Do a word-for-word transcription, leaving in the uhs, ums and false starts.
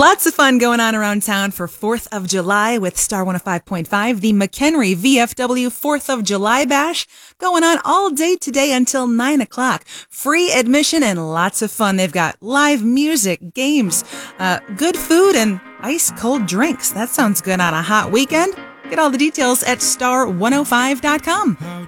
Lots of fun going on around town for fourth of July with Star one oh five point five. The McHenry V F W fourth of July Bash going on all day today until nine o'clock. Free admission and lots of fun. They've got live music, games, uh, good food, and ice-cold drinks. That sounds good on a hot weekend. Get all the details at star one oh five dot com.